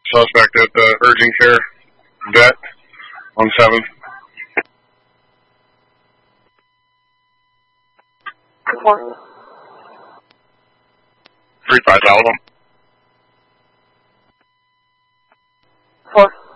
Suspect at the urgent care vet on 7th. 3-5 Alabama. 4.